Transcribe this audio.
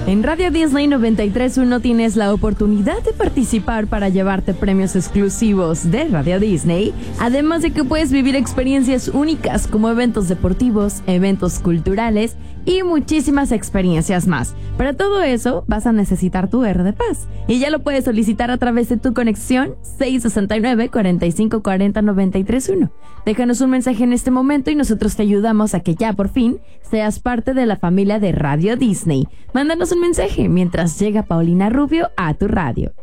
En Radio Disney 93.1 tienes la oportunidad de participar para llevarte premios exclusivos de Radio Disney, además de que puedes vivir experiencias únicas como eventos deportivos, eventos culturales y muchísimas experiencias más. Para todo eso vas a necesitar tu R de Paz y ya lo puedes solicitar a través de tu conexión 669-4540-931. Déjanos un mensaje en este momento y nosotros te ayudamos a que ya por fin seas parte de la familia de Radio Disney. Mándanos un mensaje mientras llega Paulina Rubio a tu radio.